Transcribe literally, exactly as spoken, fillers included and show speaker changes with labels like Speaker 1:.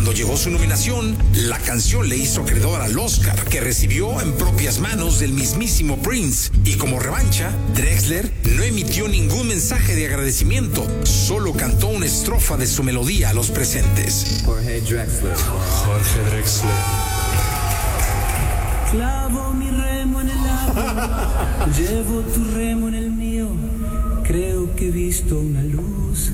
Speaker 1: Cuando llegó su nominación, la canción le hizo acreedor al Oscar, que recibió en propias manos del mismísimo Prince. Y como revancha, Drexler no emitió ningún mensaje de agradecimiento, solo cantó una estrofa de su melodía a los presentes.
Speaker 2: Jorge Drexler.
Speaker 3: Jorge Drexler.
Speaker 4: Clavo mi remo en el agua, llevo tu remo en el mío, creo que he visto una luz.